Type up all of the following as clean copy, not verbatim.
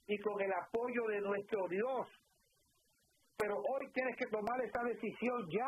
y con el apoyo de nuestro Dios. Pero hoy tienes que tomar esa decisión ya.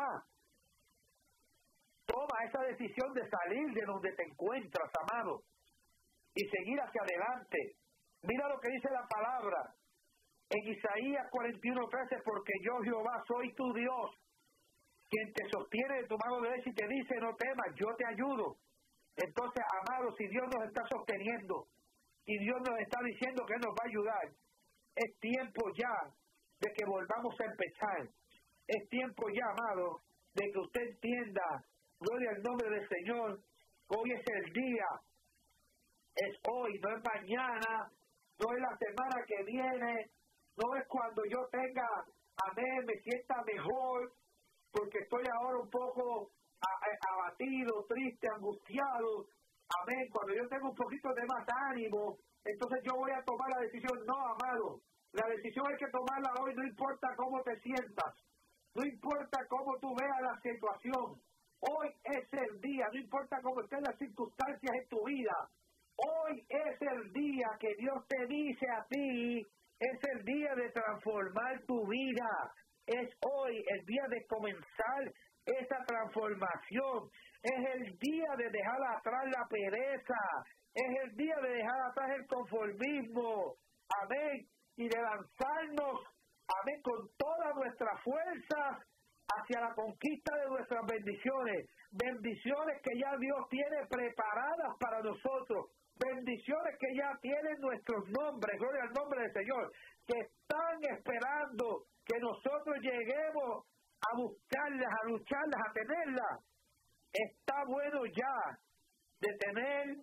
Toma esa decisión de salir de donde te encuentras, amado, y seguir hacia adelante. Mira lo que dice la palabra en Isaías 41:13, porque yo Jehová soy tu Dios, quien te sostiene de tu mano derecha y te dice, no temas, yo te ayudo. Entonces, amado, si Dios nos está sosteniendo, y Dios nos está diciendo que Él nos va a ayudar, es tiempo ya de que volvamos a empezar. Es tiempo ya, amado, de que usted entienda, gloria al nombre del Señor, hoy es el día, es hoy, no es mañana, no es la semana que viene, no es cuando yo tenga, amén, me sienta mejor, porque estoy ahora un poco abatido, triste, angustiado, amén, cuando yo tengo un poquito de más ánimo, entonces yo voy a tomar la decisión. No, amado, la decisión hay que tomarla hoy, no importa cómo te sientas, no importa cómo tú veas la situación, hoy es el día, no importa cómo estén las circunstancias en tu vida, hoy es el día que Dios te dice a ti, es el día de transformar tu vida, es hoy el día de comenzar esa transformación, es el día de dejar atrás la pereza, es el día de dejar atrás el conformismo, amén, y de lanzarnos, amén, con toda nuestra fuerza hacia la conquista de nuestras bendiciones, bendiciones que ya Dios tiene preparadas para nosotros, bendiciones que ya tienen nuestros nombres, gloria al nombre del Señor, que están esperando que nosotros lleguemos a buscarlas, a lucharlas, a tenerlas. Está bueno ya de tener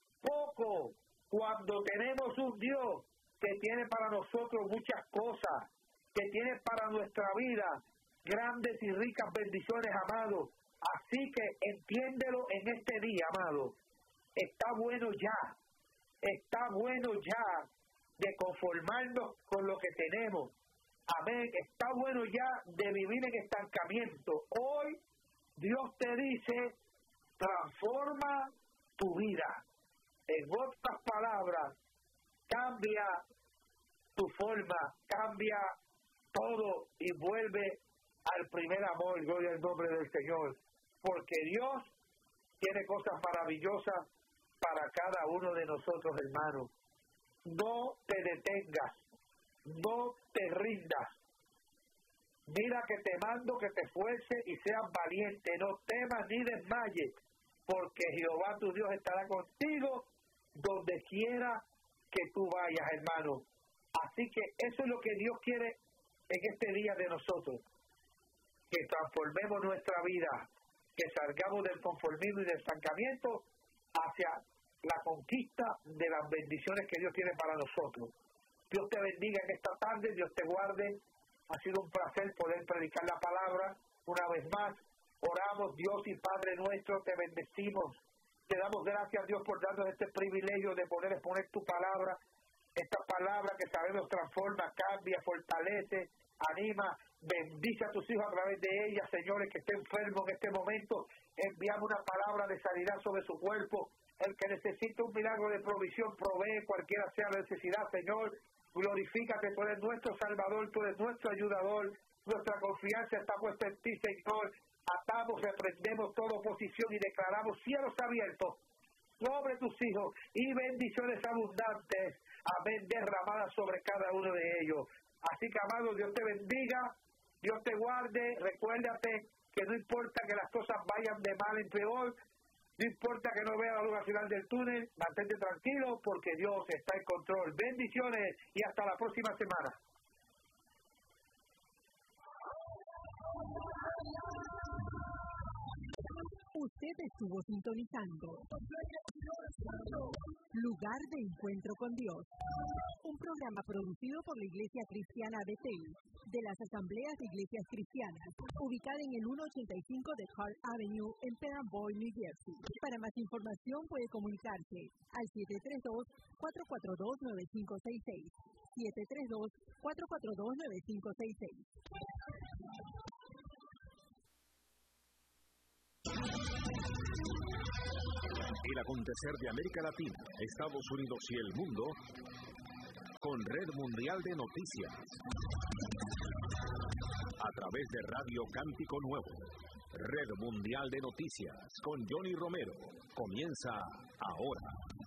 poco cuando tenemos un Dios que tiene para nosotros muchas cosas, que tiene para nuestra vida grandes y ricas bendiciones, amado. Así que entiéndelo en este día, amado. Está bueno ya de conformarnos con lo que tenemos. Amén. Está bueno ya de vivir en estancamiento. Hoy Dios te dice, transforma tu vida. En otras palabras, cambia tu forma, cambia todo y vuelve al primer amor, gloria al nombre del Señor. Porque Dios tiene cosas maravillosas para cada uno de nosotros, hermanos. No te detengas, no te rindas. Mira que te mando que te esfuerces y seas valiente, no temas ni desmayes, porque Jehová tu Dios estará contigo donde quiera que tú vayas, hermano. Así que eso es lo que Dios quiere en este día de nosotros, que transformemos nuestra vida, que salgamos del conformismo y del estancamiento hacia la conquista de las bendiciones que Dios tiene para nosotros. Dios te bendiga en esta tarde, Dios te guarde. Ha sido un placer poder predicar la palabra una vez más. Oramos, Dios y Padre nuestro, te bendecimos. Te damos gracias, Dios, por darnos este privilegio de poder exponer tu palabra. Esta palabra que sabemos transforma, cambia, fortalece, anima, bendice a tus hijos a través de ella, señores, que esté enfermo en este momento. Enviamos una palabra de sanidad sobre su cuerpo. El que necesita un milagro de provisión, provee cualquiera sea la necesidad, Señor. Glorifícate, tú eres nuestro Salvador, tú eres nuestro ayudador. Nuestra confianza está puesta en ti, Señor. Atamos, reprendemos toda oposición y declaramos cielos abiertos sobre tus hijos y bendiciones abundantes, amén, derramadas sobre cada uno de ellos. Así que, amado, Dios te bendiga, Dios te guarde. Recuérdate que no importa que las cosas vayan de mal en peor, no importa que no vea la luz al final del túnel, mantente tranquilo porque Dios está en control. Bendiciones y hasta la próxima semana. Usted estuvo sintonizando Lugar de Encuentro con Dios, un programa producido por la Iglesia Cristiana Bethel, de las Asambleas de Iglesias Cristianas, ubicada en el 185 de Hart Avenue en Peterborough, New Jersey. Para más información puede comunicarse al 732-442-9566, 732-442-9566. El acontecer de América Latina, Estados Unidos y el mundo con Red Mundial de Noticias. A través de Radio Cántico Nuevo, Red Mundial de Noticias con Johnny Romero. Comienza ahora.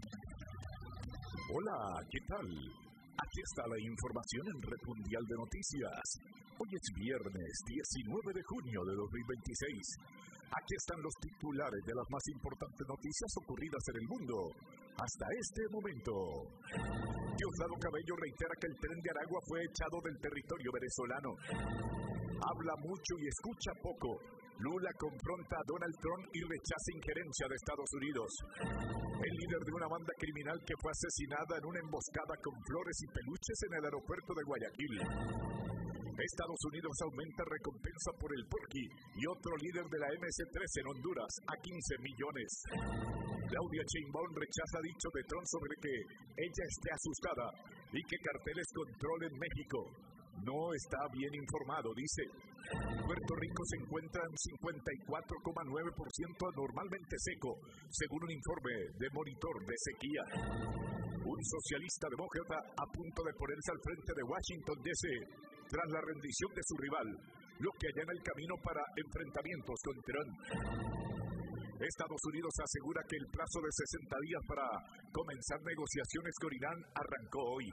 Hola, ¿qué tal? Aquí está la información en Red Mundial de Noticias. Hoy es viernes 19 de junio de 2026. Aquí están los titulares de las más importantes noticias ocurridas en el mundo hasta este momento. Diosdado Cabello reitera que el Tren de Aragua fue echado del territorio venezolano. Habla mucho y escucha poco. Lula confronta a Donald Trump y rechaza injerencia de Estados Unidos. El líder de una banda criminal que fue asesinada en una emboscada con flores y peluches en el aeropuerto de Guayaquil. Estados Unidos aumenta recompensa por el Porky y otro líder de la MS-13 en Honduras a 15 millones. Claudia Sheinbaum rechaza dicho de Trump sobre que ella esté asustada y que carteles controlen México. No está bien informado, dice. Puerto Rico se encuentra en 54,9% anormalmente seco, según un informe de monitor de sequía. Un socialista demócrata a punto de ponerse al frente de Washington D.C. tras la rendición de su rival, lo que allana el camino para enfrentamientos con Trump. Estados Unidos asegura que el plazo de 60 días para comenzar negociaciones con Irán arrancó hoy.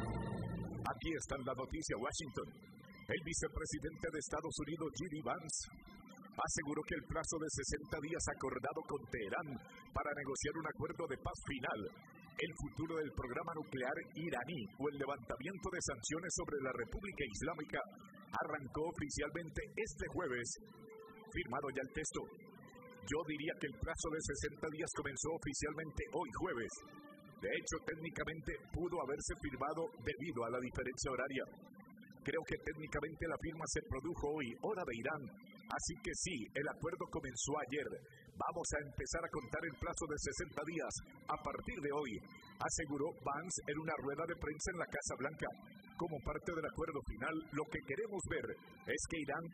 Aquí está la noticia. Washington. El vicepresidente de Estados Unidos, J.D. Vance, aseguró que el plazo de 60 días acordado con Teherán para negociar un acuerdo de paz final, el futuro del programa nuclear iraní o el levantamiento de sanciones sobre la República Islámica arrancó oficialmente este jueves. Firmado ya el texto. Yo diría que el plazo de 60 días comenzó oficialmente hoy jueves. De hecho, técnicamente pudo haberse firmado debido a la diferencia horaria. Creo que técnicamente la firma se produjo hoy, hora de Irán. Así que sí, el acuerdo comenzó ayer. Vamos a empezar a contar el plazo de 60 días a partir de hoy, aseguró Vance en una rueda de prensa en la Casa Blanca. Como parte del acuerdo final, lo que queremos ver es que Irán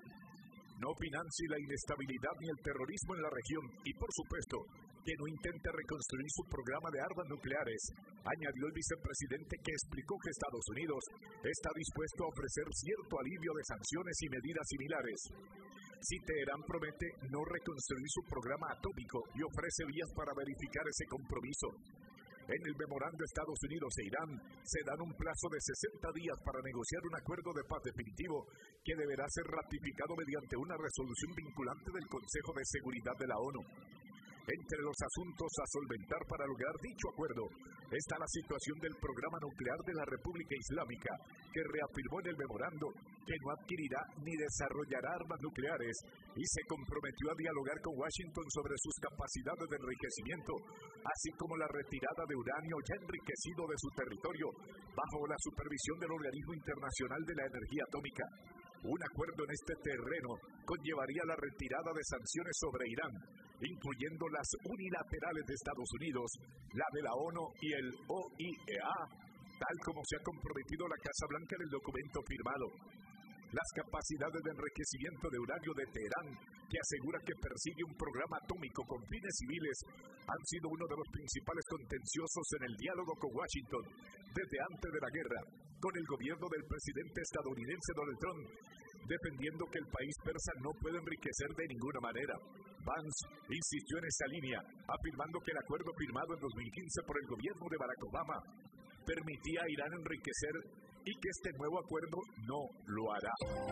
no financie la inestabilidad ni el terrorismo en la región y, por supuesto, que no intente reconstruir su programa de armas nucleares, añadió el vicepresidente, que explicó que Estados Unidos está dispuesto a ofrecer cierto alivio de sanciones y medidas similares. Si Teherán promete no reconstruir su programa atómico y ofrece vías para verificar ese compromiso. En el memorando, Estados Unidos e Irán se dan un plazo de 60 días para negociar un acuerdo de paz definitivo que deberá ser ratificado mediante una resolución vinculante del Consejo de Seguridad de la ONU. Entre los asuntos a solventar para lograr dicho acuerdo está la situación del programa nuclear de la República Islámica, que reafirmó en el memorando que no adquirirá ni desarrollará armas nucleares y se comprometió a dialogar con Washington sobre sus capacidades de enriquecimiento, así como la retirada de uranio ya enriquecido de su territorio bajo la supervisión del Organismo Internacional de la Energía Atómica. Un acuerdo en este terreno conllevaría la retirada de sanciones sobre Irán, incluyendo las unilaterales de Estados Unidos, la de la ONU y el OIEA, tal como se ha comprometido la Casa Blanca en el documento firmado. Las capacidades de enriquecimiento de uranio de Teherán, que asegura que persigue un programa atómico con fines civiles, han sido uno de los principales contenciosos en el diálogo con Washington desde antes de la guerra, con el gobierno del presidente estadounidense Donald Trump, defendiendo que el país persa no puede enriquecer de ninguna manera. Vance insistió en esa línea, afirmando que el acuerdo firmado en 2015 por el gobierno de Barack Obama permitía a Irán enriquecer y que este nuevo acuerdo no lo hará.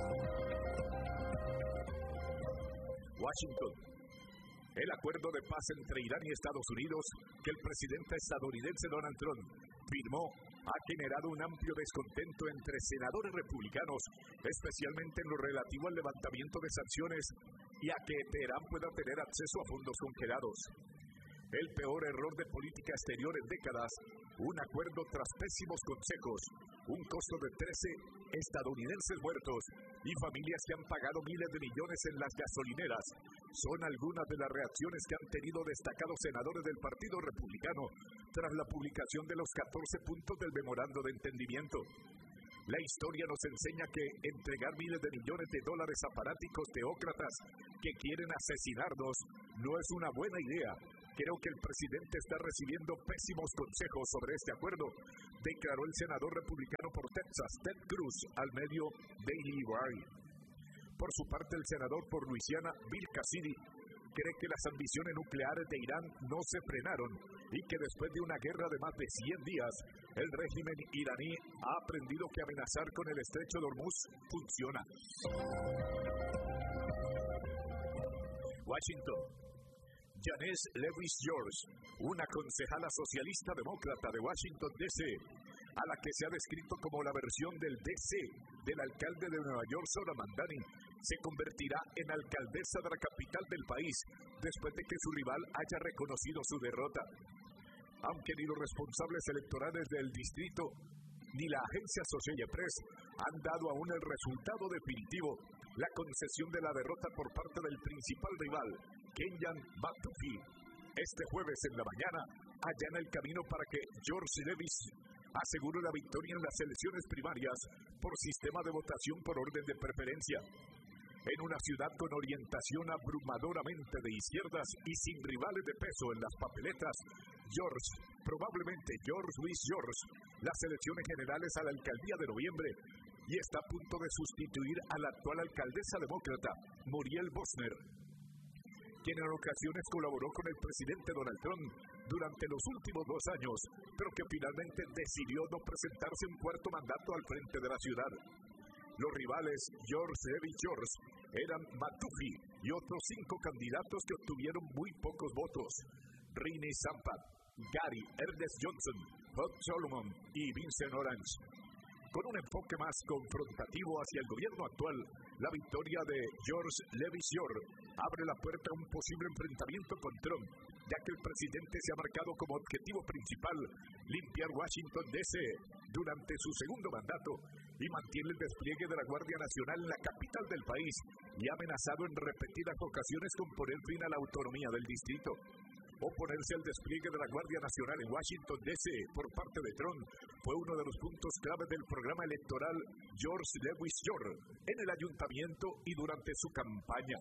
Washington. El acuerdo de paz entre Irán y Estados Unidos que el presidente estadounidense Donald Trump firmó ha generado un amplio descontento entre senadores republicanos, especialmente en lo relativo al levantamiento de sanciones y a que Teherán pueda tener acceso a fondos congelados. El peor error de política exterior en décadas, un acuerdo tras pésimos consejos, un costo de 13 estadounidenses muertos y familias que han pagado miles de millones en las gasolineras, son algunas de las reacciones que han tenido destacados senadores del Partido Republicano tras la publicación de los 14 puntos del memorando de entendimiento. La historia nos enseña que entregar miles de millones de dólares a fanáticos teócratas que quieren asesinarnos no es una buena idea, Creo que el presidente está recibiendo pésimos consejos sobre este acuerdo, declaró el senador republicano por Texas, Ted Cruz, al medio Daily Wire. Por su parte, el senador por Luisiana, Bill Cassidy, cree que las ambiciones nucleares de Irán no se frenaron y que después de una guerra de más de 100 días, el régimen iraní ha aprendido que amenazar con el estrecho de Hormuz funciona. Washington. Janice Lewis George, una concejala socialista demócrata de Washington, D.C., a la que se ha descrito como la versión del D.C. del alcalde de Nueva York, Zohran Mamdani, se convertirá en alcaldesa de la capital del país después de que su rival haya reconocido su derrota. Aunque ni los responsables electorales del distrito ni la agencia Associated Press han dado aún el resultado definitivo, la concesión de la derrota por parte del principal rival, Kenyan McAfee, este jueves en la mañana allana el camino para que George Lewis asegure la victoria en las elecciones primarias por sistema de votación por orden de preferencia. En una ciudad con orientación abrumadoramente de izquierdas y sin rivales de peso en las papeletas, probablemente George Louis George, las elecciones generales a la alcaldía de noviembre, y está a punto de sustituir a la actual alcaldesa demócrata, Muriel Bosner, quien en ocasiones colaboró con el presidente Donald Trump durante los últimos 2 años, pero que finalmente decidió no presentarse un cuarto mandato al frente de la ciudad. Los rivales George Lewis George eran McAfee y otros 5 candidatos que obtuvieron muy pocos votos: Rini Sampat, Gary Ernest Johnson, Hod Solomon y Vincent Orange. Con un enfoque más confrontativo hacia el gobierno actual, la victoria de George Lewis George abre la puerta a un posible enfrentamiento con Trump, ya que el presidente se ha marcado como objetivo principal limpiar Washington, D.C. durante su segundo mandato y mantiene el despliegue de la Guardia Nacional en la capital del país y ha amenazado en repetidas ocasiones con poner fin a la autonomía del distrito. Oponerse al despliegue de la Guardia Nacional en Washington, D.C. por parte de Trump fue uno de los puntos clave del programa electoral George Lewis George en el ayuntamiento y durante su campaña.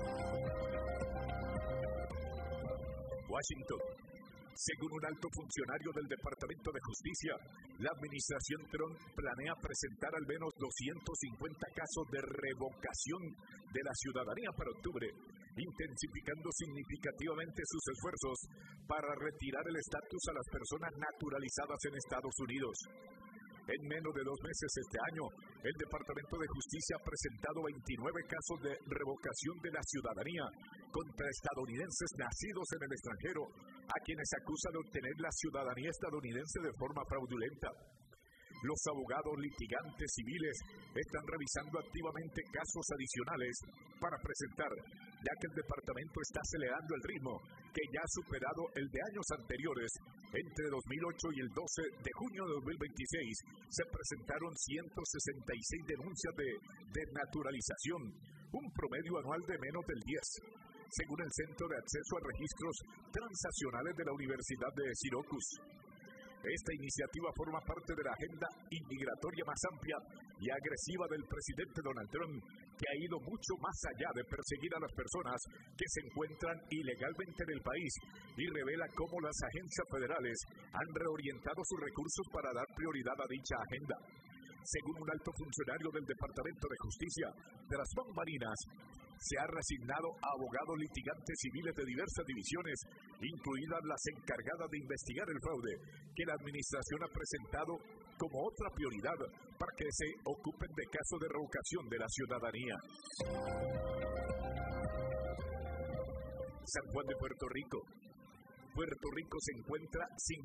Washington. Según un alto funcionario del Departamento de Justicia, la administración Trump planea presentar al menos 250 casos de revocación de la ciudadanía para octubre, intensificando significativamente sus esfuerzos para retirar el estatus a las personas naturalizadas en Estados Unidos. En menos de 2 meses este año, el Departamento de Justicia ha presentado 29 casos de revocación de la ciudadanía contra estadounidenses nacidos en el extranjero, a quienes acusa de obtener la ciudadanía estadounidense de forma fraudulenta. Los abogados litigantes civiles están revisando activamente casos adicionales para presentar, ya que el departamento está acelerando el ritmo, que ya ha superado el de años anteriores. Entre 2008 y el 12 de junio de 2026 se presentaron 166 denuncias de desnaturalización, un promedio anual de menos del 10%, según el Centro de Acceso a Registros Transnacionales de la Universidad de Syracuse. Esta iniciativa forma parte de la agenda inmigratoria más amplia y agresiva del presidente Donald Trump, que ha ido mucho más allá de perseguir a las personas que se encuentran ilegalmente en el país y revela cómo las agencias federales han reorientado sus recursos para dar prioridad a dicha agenda. Según un alto funcionario del Departamento de Justicia de las Bambarinas, se ha resignado a abogados litigantes civiles de diversas divisiones, incluidas las encargadas de investigar el fraude, que la administración ha presentado como otra prioridad para que se ocupen de casos de revocación de la ciudadanía. San Juan de Puerto Rico. Puerto Rico se encuentra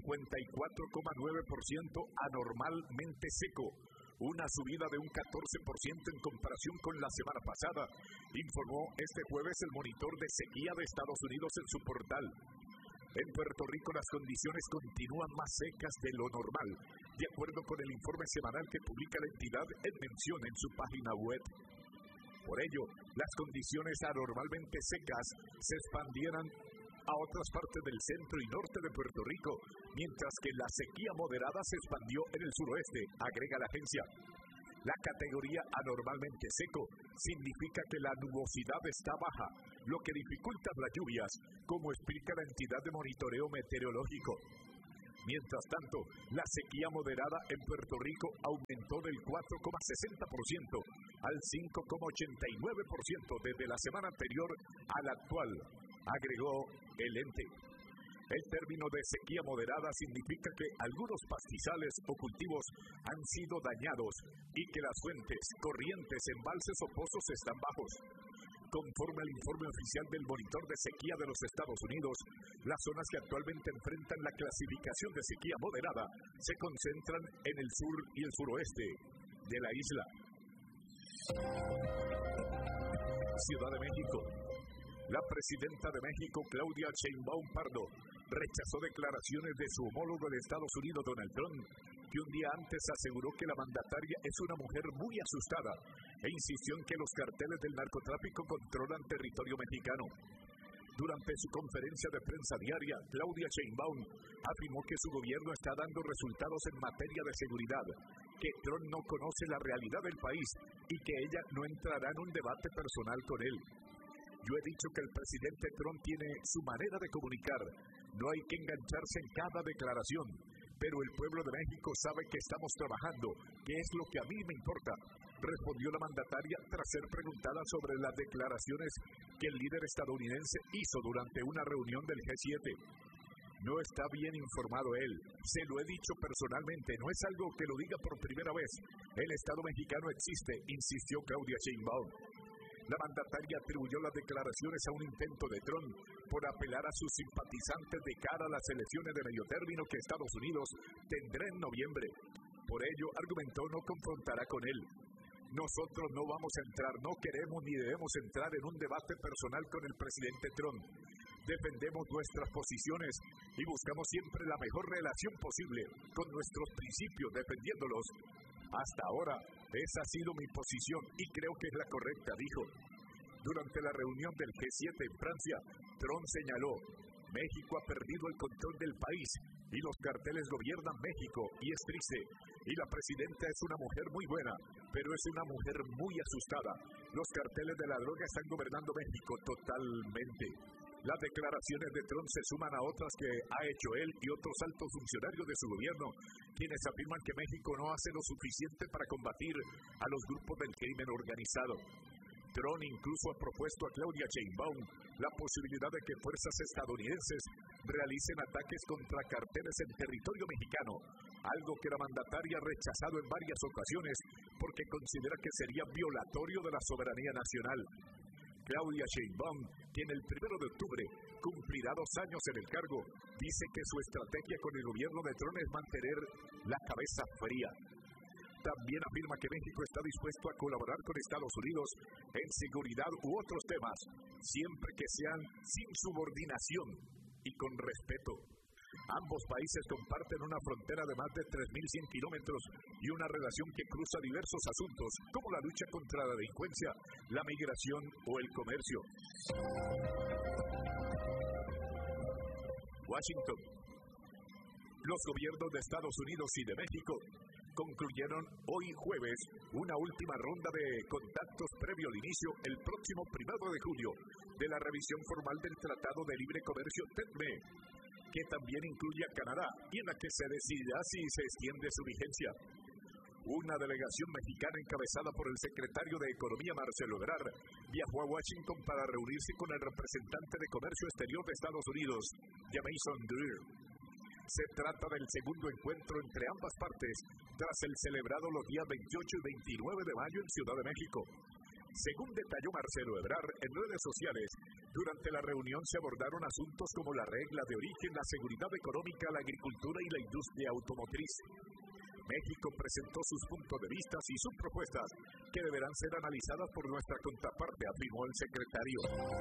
54,9% anormalmente seco, una subida de un 14% en comparación con la semana pasada, informó este jueves el monitor de sequía de Estados Unidos en su portal. En Puerto Rico las condiciones continúan más secas de lo normal, de acuerdo con el informe semanal que publica la entidad en mención en su página web. Por ello, las condiciones anormalmente secas se expandieran a otras partes del centro y norte de Puerto Rico, mientras que la sequía moderada se expandió en el suroeste, agrega la agencia. La categoría anormalmente seco significa que la nubosidad está baja, lo que dificulta las lluvias, como explica la entidad de monitoreo meteorológico. Mientras tanto, la sequía moderada en Puerto Rico aumentó del 4,60% al 5,89% desde la semana anterior a la actual, agregó el ente. El término de sequía moderada significa que algunos pastizales o cultivos han sido dañados y que las fuentes, corrientes, embalses o pozos están bajos. Conforme al informe oficial del Monitor de Sequía de los Estados Unidos, las zonas que actualmente enfrentan la clasificación de sequía moderada se concentran en el sur y el suroeste de la isla. Ciudad de México. La presidenta de México, Claudia Sheinbaum Pardo, rechazó declaraciones de su homólogo de Estados Unidos, Donald Trump, que un día antes aseguró que la mandataria es una mujer muy asustada e insistió en que los carteles del narcotráfico controlan territorio mexicano. Durante su conferencia de prensa diaria, Claudia Sheinbaum afirmó que su gobierno está dando resultados en materia de seguridad, que Trump no conoce la realidad del país y que ella no entrará en un debate personal con él. Yo he dicho que el presidente Trump tiene su manera de comunicar. No hay que engancharse en cada declaración. Pero el pueblo de México sabe que estamos trabajando, que es lo que a mí me importa, respondió la mandataria tras ser preguntada sobre las declaraciones que el líder estadounidense hizo durante una reunión del G7. No está bien informado él. Se lo he dicho personalmente. No es algo que lo diga por primera vez. El Estado mexicano existe, insistió Claudia Sheinbaum. La mandataria atribuyó las declaraciones a un intento de Trump por apelar a sus simpatizantes de cara a las elecciones de medio término que Estados Unidos tendrá en noviembre. Por ello, argumentó, no confrontará con él. Nosotros no vamos a entrar, no queremos ni debemos entrar en un debate personal con el presidente Trump. Defendemos nuestras posiciones y buscamos siempre la mejor relación posible con nuestros principios, defendiéndolos. Hasta ahora, esa ha sido mi posición y creo que es la correcta, dijo. Durante la reunión del G7 en Francia, Trump señaló: México ha perdido el control del país y los carteles gobiernan México y es triste. Y la presidenta es una mujer muy buena, pero es una mujer muy asustada. Los carteles de la droga están gobernando México totalmente. Las declaraciones de Trump se suman a otras que ha hecho él y otros altos funcionarios de su gobierno, quienes afirman que México no hace lo suficiente para combatir a los grupos del crimen organizado. Trump incluso ha propuesto a Claudia Sheinbaum la posibilidad de que fuerzas estadounidenses realicen ataques contra carteles en territorio mexicano, algo que la mandataria ha rechazado en varias ocasiones porque considera que sería violatorio de la soberanía nacional. Claudia Sheinbaum, quien el 1 de octubre cumplirá 2 años en el cargo, dice que su estrategia con el gobierno de Trump es mantener la cabeza fría. También afirma que México está dispuesto a colaborar con Estados Unidos en seguridad u otros temas, siempre que sean sin subordinación y con respeto. Ambos países comparten una frontera de más de 3.100 kilómetros y una relación que cruza diversos asuntos, como la lucha contra la delincuencia, la migración o el comercio. Washington. Los gobiernos de Estados Unidos y de México concluyeron hoy jueves una última ronda de contactos previo al inicio, el próximo 1 de julio, de la revisión formal del Tratado de Libre Comercio TECME, que también incluye a Canadá y en la que se decidirá si se extiende su vigencia. Una delegación mexicana encabezada por el secretario de Economía, Marcelo Ebrard, viajó a Washington para reunirse con el representante de Comercio Exterior de Estados Unidos, Jamieson Greer. Se trata del segundo encuentro entre ambas partes tras el celebrado los días 28 y 29 de mayo en Ciudad de México. Según detalló Marcelo Ebrard en redes sociales, durante la reunión se abordaron asuntos como la regla de origen, la seguridad económica, la agricultura y la industria automotriz. México presentó sus puntos de vista y sus propuestas, que deberán ser analizadas por nuestra contraparte, afirmó el secretario.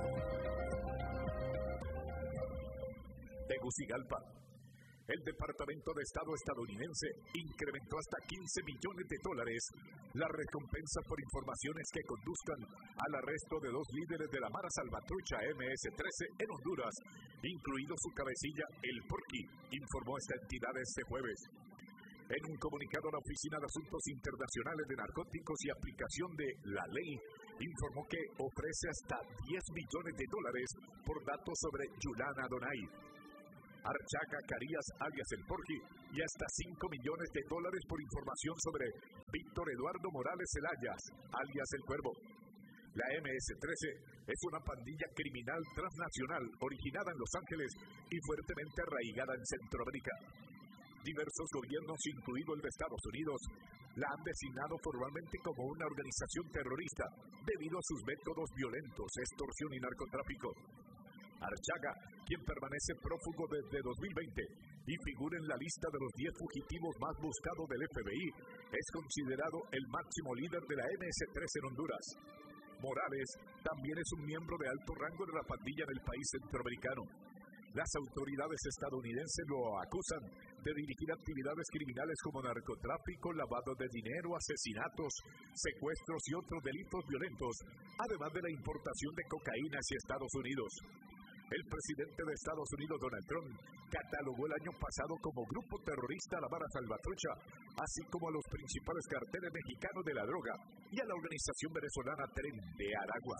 Tegucigalpa. El Departamento de Estado estadounidense incrementó hasta $15 millones las recompensas por informaciones que conduzcan al arresto de 2 líderes de la Mara Salvatrucha MS-13 en Honduras, incluido su cabecilla, el Porky, informó esta entidad este jueves. En un comunicado, la Oficina de Asuntos Internacionales de Narcóticos y Aplicación de la Ley informó que ofrece hasta $10 millones por datos sobre Yulana Donay, Archaga Carías, alias El Porky, y hasta $5 millones por información sobre Víctor Eduardo Morales Celayas, alias El Cuervo. La MS-13 es una pandilla criminal transnacional originada en Los Ángeles y fuertemente arraigada en Centroamérica. Diversos gobiernos, incluido el de Estados Unidos, la han designado formalmente como una organización terrorista debido a sus métodos violentos, extorsión y narcotráfico. Archaga, quien permanece prófugo desde 2020 y figura en la lista de los 10 fugitivos más buscados del FBI, es considerado el máximo líder de la MS-13 en Honduras. Morales también es un miembro de alto rango de la pandilla del país centroamericano. Las autoridades estadounidenses lo acusan de dirigir actividades criminales como narcotráfico, lavado de dinero, asesinatos, secuestros y otros delitos violentos, además de la importación de cocaína hacia Estados Unidos. El presidente de Estados Unidos, Donald Trump, catalogó el año pasado como grupo terrorista a la Mara Salvatrucha, así como a los principales carteles mexicanos de la droga y a la organización venezolana Tren de Aragua.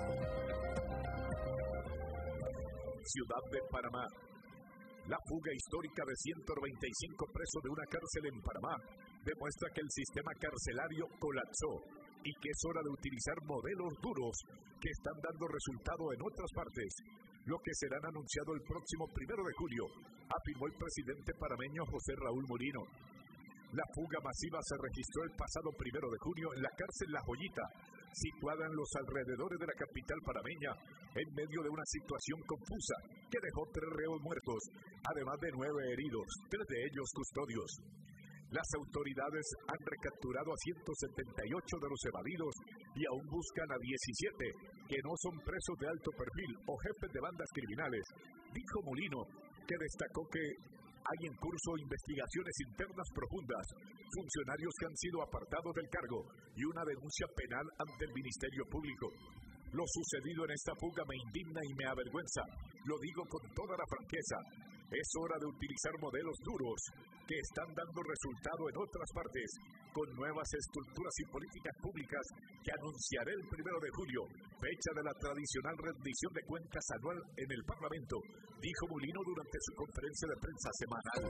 Ciudad de Panamá. La fuga histórica de 195 presos de una cárcel en Panamá demuestra que el sistema carcelario colapsó y que es hora de utilizar modelos duros que están dando resultado en otras partes, lo que serán anunciado el próximo 1 de julio, afirmó el presidente panameño José Raúl Mulino. La fuga masiva se registró el pasado 1 de junio en la cárcel La Joyita, situada en los alrededores de la capital panameña, en medio de una situación confusa que dejó 3 reos muertos, además de 9 heridos, 3 de ellos custodios. Las autoridades han recapturado a 178 de los evadidos y aún buscan a 17 que no son presos de alto perfil o jefes de bandas criminales, dijo Mulino, que destacó que hay en curso investigaciones internas profundas, funcionarios que han sido apartados del cargo y una denuncia penal ante el Ministerio Público. Lo sucedido en esta fuga me indigna y me avergüenza, lo digo con toda la franqueza. Es hora de utilizar modelos duros que están dando resultado en otras partes, con nuevas estructuras y políticas públicas que anunciaré el 1 de julio, fecha de la tradicional rendición de cuentas anual en el Parlamento, dijo Mulino durante su conferencia de prensa semanal.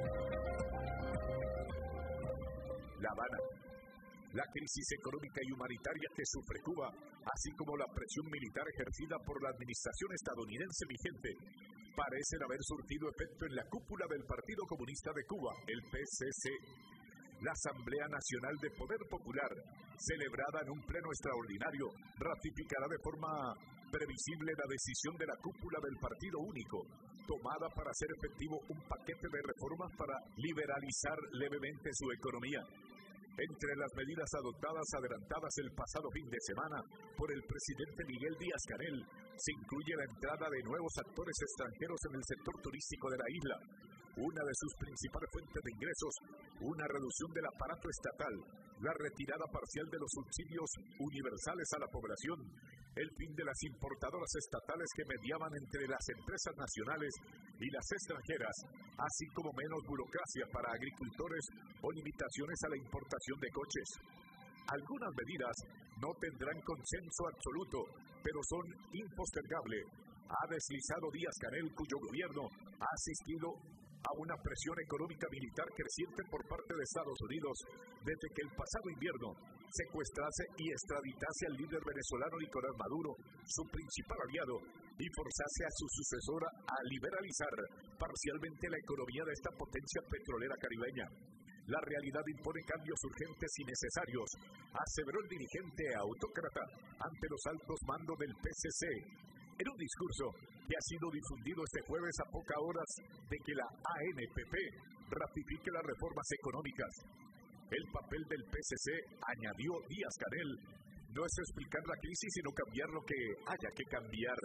La Habana. La crisis económica y humanitaria que sufre Cuba, así como la presión militar ejercida por la administración estadounidense vigente, parecen haber surtido efecto en la cúpula del Partido Comunista de Cuba, el PCC. La Asamblea Nacional de Poder Popular, celebrada en un pleno extraordinario, ratificará de forma previsible la decisión de la cúpula del Partido Único, tomada para hacer efectivo un paquete de reformas para liberalizar levemente su economía. Entre las medidas adoptadas adelantadas el pasado fin de semana por el presidente Miguel Díaz-Canel se incluye la entrada de nuevos actores extranjeros en el sector turístico de la isla, una de sus principales fuentes de ingresos, una reducción del aparato estatal, la retirada parcial de los subsidios universales a la población, el fin de las importadoras estatales que mediaban entre las empresas nacionales y las extranjeras, así como menos burocracia para agricultores o limitaciones a la importación de coches. Algunas medidas no tendrán consenso absoluto, pero son impostergables, ha deslizado Díaz-Canel, cuyo gobierno ha asistido a una presión económica militar creciente por parte de Estados Unidos desde que el pasado invierno secuestrase y extraditase al líder venezolano Nicolás Maduro, su principal aliado, y forzase a su sucesora a liberalizar parcialmente la economía de esta potencia petrolera caribeña. La realidad impone cambios urgentes y necesarios, aseveró el dirigente autócrata ante los altos mandos del PCC, en un discurso que ha sido difundido este jueves a pocas horas de que la ANPP ratifique las reformas económicas. El papel del PCC, añadió Díaz-Canel, no es explicar la crisis, sino cambiar lo que haya que cambiar.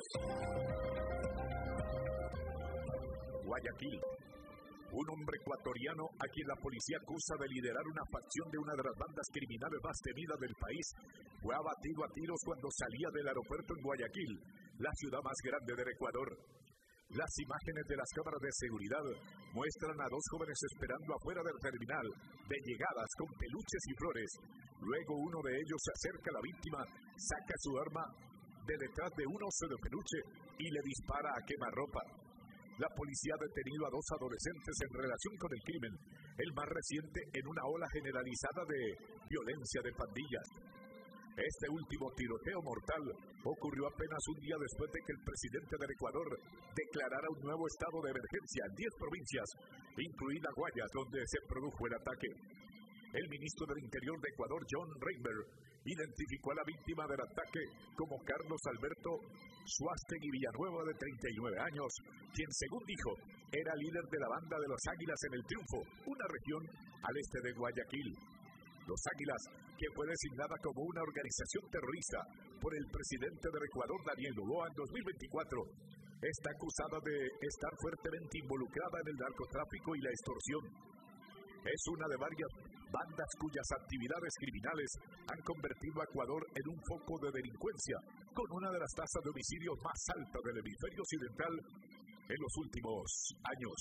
Guayaquil. Un hombre ecuatoriano a quien la policía acusa de liderar una facción de una de las bandas criminales más temidas del país fue abatido a tiros cuando salía del aeropuerto en Guayaquil, la ciudad más grande del Ecuador. Las imágenes de las cámaras de seguridad muestran a dos jóvenes esperando afuera del terminal de llegadas con peluches y flores. Luego uno de ellos se acerca a la víctima, saca su arma de detrás de un oso de peluche y le dispara a quemarropa. La policía ha detenido a dos adolescentes en relación con el crimen, el más reciente en una ola generalizada de violencia de pandillas. Este último tiroteo mortal ocurrió apenas un día después de que el presidente del Ecuador declarara un nuevo estado de emergencia en 10 provincias, incluida Guayas, donde se produjo el ataque. El ministro del Interior de Ecuador, John Reimer, identificó a la víctima del ataque como Carlos Alberto Suástegui Villanueva, de 39 años, quien, según dijo, era líder de la banda de los Águilas en el Triunfo, una región al este de Guayaquil. Los Águilas, que fue designada como una organización terrorista por el presidente del Ecuador, Daniel Noboa, en 2024, está acusada de estar fuertemente involucrada en el narcotráfico y la extorsión. Es una de varias bandas cuyas actividades criminales han convertido a Ecuador en un foco de delincuencia, con una de las tasas de homicidios más altas del hemisferio occidental en los últimos años.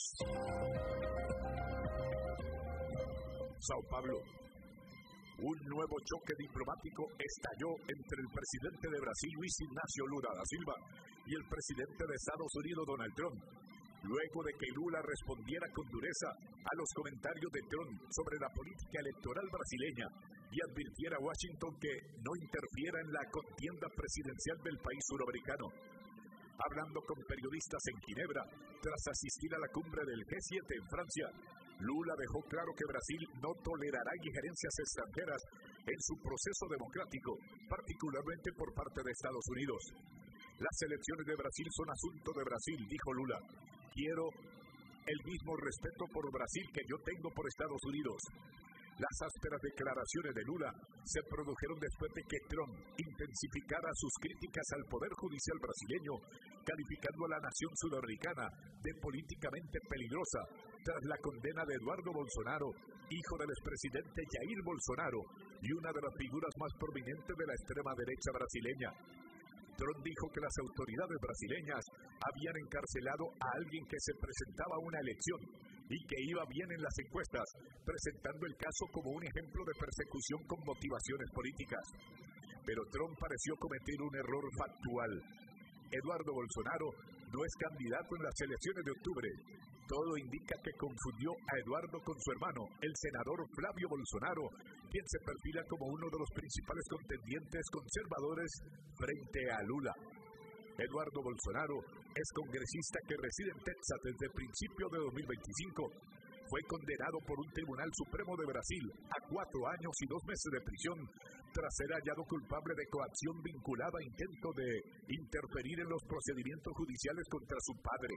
Sao Paulo. Un nuevo choque diplomático estalló entre el presidente de Brasil, Luis Ignacio Lula da Silva, y el presidente de Estados Unidos, Donald Trump, luego de que Lula respondiera con dureza a los comentarios de Trump sobre la política electoral brasileña y advirtiera a Washington que no interfiera en la contienda presidencial del país suramericano. Hablando con periodistas en Ginebra, tras asistir a la cumbre del G7 en Francia, Lula dejó claro que Brasil no tolerará injerencias extranjeras en su proceso democrático, particularmente por parte de Estados Unidos. Las elecciones de Brasil son asunto de Brasil, dijo Lula. Quiero el mismo respeto por Brasil que yo tengo por Estados Unidos. Las ásperas declaraciones de Lula se produjeron después de que Trump intensificara sus críticas al Poder Judicial brasileño, calificando a la nación sudamericana de políticamente peligrosa tras la condena de Eduardo Bolsonaro, hijo del expresidente Jair Bolsonaro y una de las figuras más prominentes de la extrema derecha brasileña. Trump dijo que las autoridades brasileñas habían encarcelado a alguien que se presentaba a una elección y que iba bien en las encuestas, presentando el caso como un ejemplo de persecución con motivaciones políticas. Pero Trump pareció cometer un error factual. Eduardo Bolsonaro no es candidato en las elecciones de octubre. Todo indica que confundió a Eduardo con su hermano, el senador Flavio Bolsonaro, quien se perfila como uno de los principales contendientes conservadores frente a Lula. Eduardo Bolsonaro es congresista que reside en Texas desde principios de 2025. Fue condenado por un Tribunal Supremo de Brasil a 4 años y 2 meses de prisión tras ser hallado culpable de coacción vinculada a intento de interferir en los procedimientos judiciales contra su padre.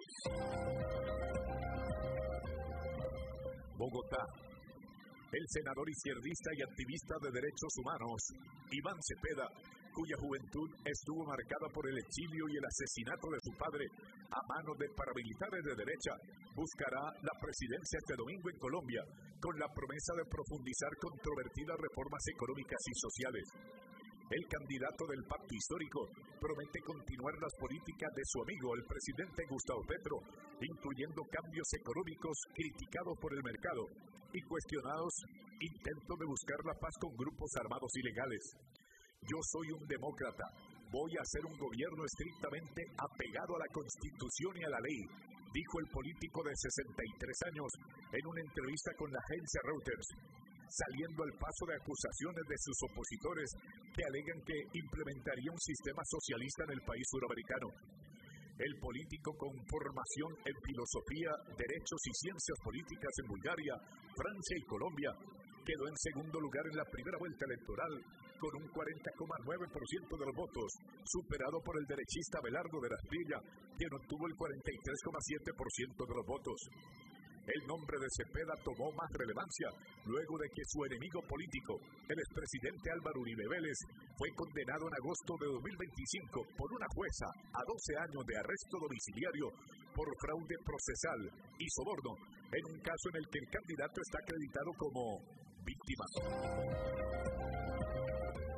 Bogotá. El senador izquierdista y activista de derechos humanos, Iván Cepeda, cuya juventud estuvo marcada por el exilio y el asesinato de su padre a manos de paramilitares de derecha, buscará la presidencia este domingo en Colombia, con la promesa de profundizar controvertidas reformas económicas y sociales. El candidato del pacto histórico promete continuar las políticas de su amigo, el presidente Gustavo Petro, incluyendo cambios económicos criticados por el mercado y cuestionados intentos de buscar la paz con grupos armados ilegales. Yo soy un demócrata, voy a hacer un gobierno estrictamente apegado a la Constitución y a la ley, dijo el político de 63 años en una entrevista con la agencia Reuters, saliendo al paso de acusaciones de sus opositores que alegan que implementaría un sistema socialista en el país suramericano. El político con formación en filosofía, derechos y ciencias políticas en Bulgaria, Francia y Colombia, quedó en segundo lugar en la primera vuelta electoral con un 40,9% de los votos, superado por el derechista Abelardo de la Espriella, quien obtuvo el 43,7% de los votos. El nombre de Cepeda tomó más relevancia luego de que su enemigo político, el expresidente Álvaro Uribe Vélez, fue condenado en agosto de 2025 por una jueza a 12 años de arresto domiciliario por fraude procesal y soborno, en un caso en el que el candidato está acreditado como víctima.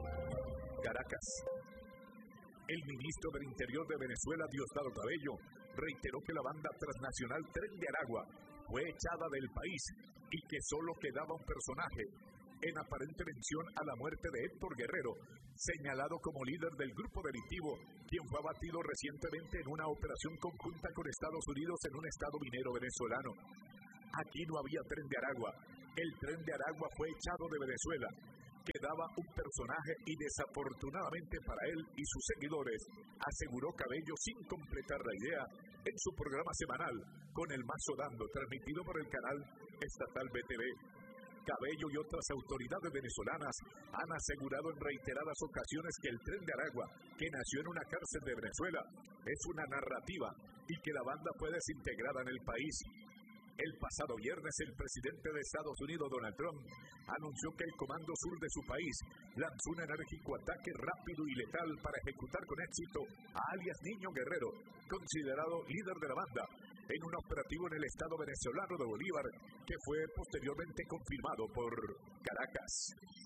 Caracas. El ministro del Interior de Venezuela, Diosdado Cabello, reiteró que la banda transnacional Tren de Aragua fue echada del país y que solo quedaba un personaje, en aparente mención a la muerte de Héctor Guerrero, señalado como líder del grupo delictivo, quien fue abatido recientemente en una operación conjunta con Estados Unidos en un estado minero venezolano. Aquí no había Tren de Aragua. El Tren de Aragua fue echado de Venezuela. Quedaba un personaje y desafortunadamente para él y sus seguidores, aseguró Cabello sin completar la idea en su programa semanal Con el Mazo Dando, transmitido por el canal estatal BTV. Cabello y otras autoridades venezolanas han asegurado en reiteradas ocasiones que el Tren de Aragua, que nació en una cárcel de Venezuela, es una narrativa y que la banda fue desintegrada en el país. El pasado viernes, el presidente de Estados Unidos, Donald Trump, anunció que el Comando Sur de su país lanzó un enérgico ataque rápido y letal para ejecutar con éxito a alias Niño Guerrero, considerado líder de la banda, en un operativo en el estado venezolano de Bolívar, que fue posteriormente confirmado por Caracas.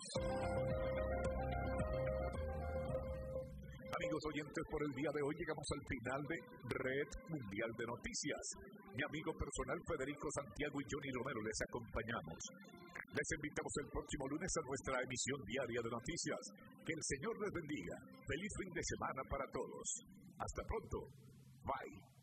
Amigos oyentes, por el día de hoy llegamos al final de Red Mundial de Noticias. Mi amigo personal Federico Santiago y Johnny Romero les acompañamos. Les invitamos el próximo lunes a nuestra emisión diaria de noticias. Que el Señor les bendiga. Feliz fin de semana para todos. Hasta pronto. Bye.